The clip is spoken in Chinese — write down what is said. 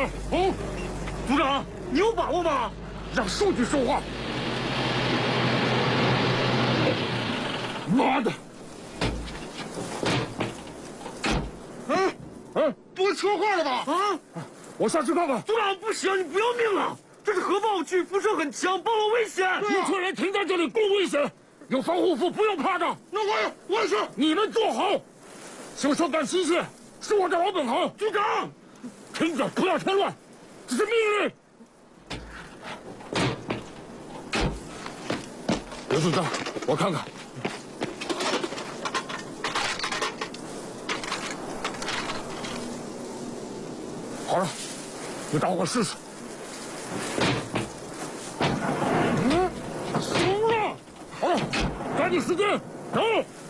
了。哦，组长，你有把握吗？让数据说话。妈的！不会车坏了吧？啊！我下去看看。组长，不行，你不要命了！这是核爆区，辐射很强，暴露危险。一群人停在这里更危险，有防护服，不用怕的。那我也是。你们坐好，修车赶新线是我的老本行。组长，听着，不要添乱，这是命令。刘组长，我看看。好了，你打我试试。松了。好了，抓紧时间，走。